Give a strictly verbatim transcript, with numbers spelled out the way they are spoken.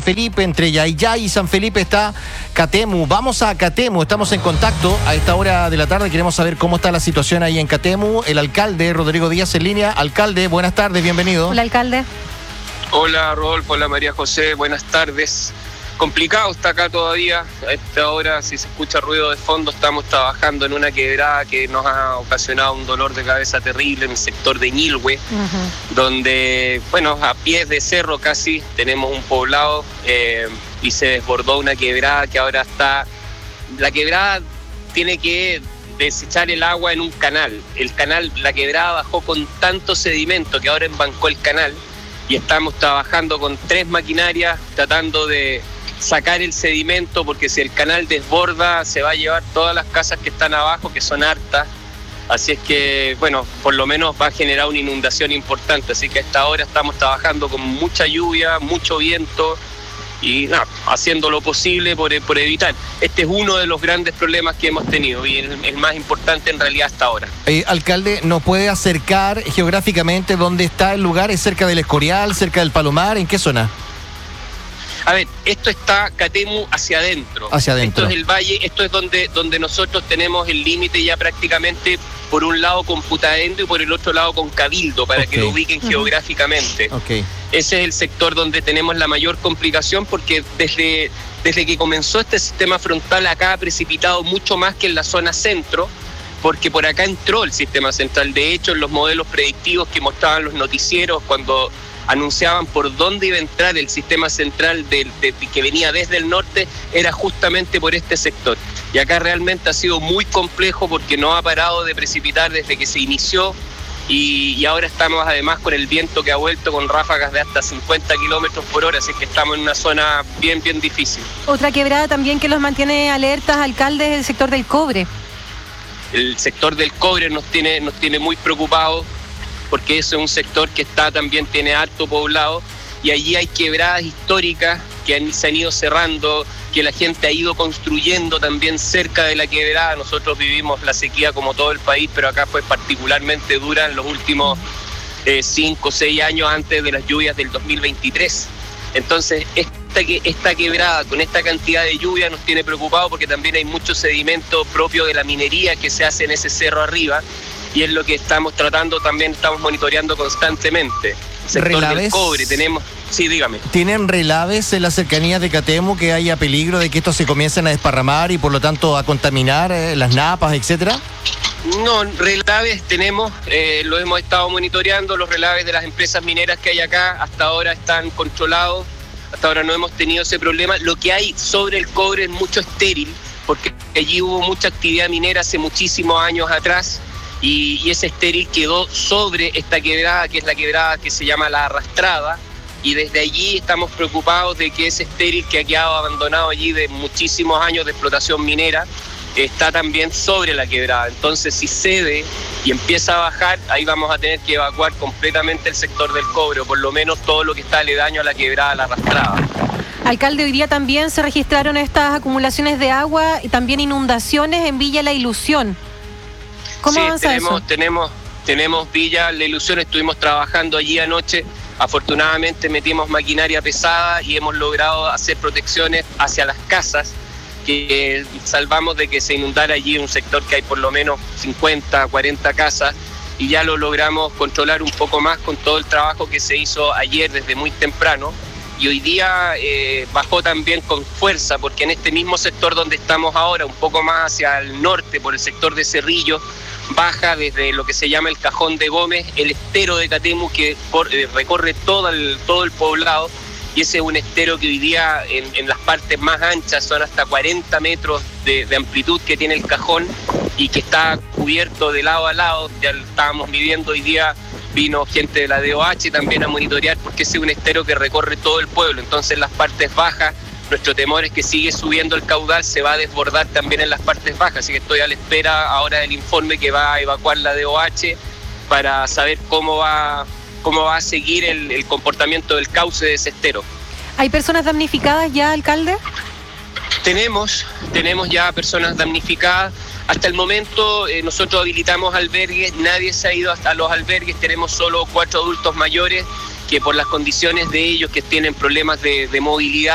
Felipe, entre Yayay y San Felipe está Catemu. Vamos a Catemu, estamos en contacto a esta hora de la tarde. Queremos saber cómo está la situación ahí en Catemu. El alcalde Rodrigo Díaz en línea. Alcalde, buenas tardes, bienvenido. Hola, alcalde. Hola, Rodolfo, hola, María José, buenas tardes. Complicado está acá todavía. A esta hora, si se escucha ruido de fondo, estamos trabajando en una quebrada que nos ha ocasionado un dolor de cabeza terrible en el sector de Ñilhue, uh-huh. donde, bueno, a pies de cerro casi tenemos un poblado eh, y se desbordó una quebrada que ahora está... La quebrada tiene que desechar el agua en un canal. El canal, la quebrada bajó con tanto sedimento que ahora embancó el canal y estamos trabajando con tres maquinarias tratando de sacar el sedimento, porque si el canal desborda se va a llevar todas las casas que están abajo, que son hartas, así es que, bueno, por lo menos va a generar una inundación importante, así que a esta hora estamos trabajando con mucha lluvia, mucho viento y nada, haciendo lo posible por, por evitar. Este es uno de los grandes problemas que hemos tenido y el, el más importante en realidad hasta ahora. Eh, alcalde, ¿nos puede acercar geográficamente dónde está el lugar? ¿Es cerca del Escorial, cerca del Palomar? ¿En qué zona? A ver, esto está Catemu hacia adentro. Hacia adentro. Esto es el valle, esto es donde, donde nosotros tenemos el límite ya prácticamente por un lado con Putaendo y por el otro lado con Cabildo, para okay. que lo ubiquen uh-huh. geográficamente. Okay. Ese es el sector donde tenemos la mayor complicación, porque desde, desde que comenzó este sistema frontal acá ha precipitado mucho más que en la zona centro, porque por acá entró el sistema central. De hecho, en los modelos predictivos que mostraban los noticieros cuando anunciaban por dónde iba a entrar el sistema central de, de, de, que venía desde el norte, era justamente por este sector. Y acá realmente ha sido muy complejo porque no ha parado de precipitar desde que se inició y, y ahora estamos además con el viento que ha vuelto con ráfagas de hasta cincuenta kilómetros por hora, así que estamos en una zona bien, bien difícil. Otra quebrada también que los mantiene alertas, alcalde, es el sector del cobre. El sector del cobre nos tiene, nos tiene muy preocupados, porque ese es un sector que está también tiene harto poblado y allí hay quebradas históricas que han, se han ido cerrando, que la gente ha ido construyendo también cerca de la quebrada. Nosotros vivimos la sequía como todo el país, pero acá fue particularmente dura en los últimos cinco o seis años antes de las lluvias del dos mil veintitrés. Entonces esta, esta quebrada con esta cantidad de lluvia nos tiene preocupados porque también hay mucho sedimento propio de la minería que se hace en ese cerro arriba. Y es lo que estamos tratando, también estamos monitoreando constantemente. Sector ¿Relaves? Del cobre, tenemos... Sí, dígame. ¿Tienen relaves en las cercanías de Catemu que haya peligro de que estos se comiencen a desparramar y por lo tanto a contaminar eh, las napas, etcétera? No, relaves tenemos, eh, lo hemos estado monitoreando, los relaves de las empresas mineras que hay acá hasta ahora están controlados, hasta ahora no hemos tenido ese problema. Lo que hay sobre el cobre es mucho estéril, porque allí hubo mucha actividad minera hace muchísimos años atrás. Y, y ese estéril quedó sobre esta quebrada, que es la quebrada que se llama La Arrastrada, y desde allí estamos preocupados de que ese estéril que ha quedado abandonado allí de muchísimos años de explotación minera está también sobre la quebrada. Entonces, si cede y empieza a bajar, ahí vamos a tener que evacuar completamente el sector del cobre, o por lo menos todo lo que está aledaño a la quebrada La Arrastrada. Alcalde, hoy día también se registraron estas acumulaciones de agua y también inundaciones en Villa La Ilusión. ¿Cómo sí, avanza tenemos, eso? tenemos, tenemos Villa La Ilusión, estuvimos trabajando allí anoche, afortunadamente metimos maquinaria pesada y hemos logrado hacer protecciones hacia las casas, que salvamos de que se inundara allí un sector que hay por lo menos cincuenta, cuarenta casas, y ya lo logramos controlar un poco más con todo el trabajo que se hizo ayer desde muy temprano. Y hoy día eh, bajó también con fuerza, porque en este mismo sector donde estamos ahora, un poco más hacia el norte, por el sector de Cerrillo, baja desde lo que se llama el Cajón de Gómez, el estero de Catemu que por, eh, recorre todo el, todo el poblado, y ese es un estero que hoy día en, en las partes más anchas son hasta cuarenta metros de, de amplitud que tiene el cajón y que está cubierto de lado a lado. Ya lo estábamos midiendo hoy día. Vino gente de la D O H también a monitorear porque ese es un estero que recorre todo el pueblo. Entonces en las partes bajas, nuestro temor es que sigue subiendo el caudal, se va a desbordar también en las partes bajas. Así que estoy a la espera ahora del informe que va a evacuar la D O H para saber cómo va, cómo va a seguir el, el comportamiento del cauce de ese estero. ¿Hay personas damnificadas ya, alcalde? Tenemos, tenemos ya personas damnificadas. Hasta el momento eh, nosotros habilitamos albergues, nadie se ha ido hasta los albergues, tenemos solo cuatro adultos mayores que por las condiciones de ellos que tienen problemas de, de movilidad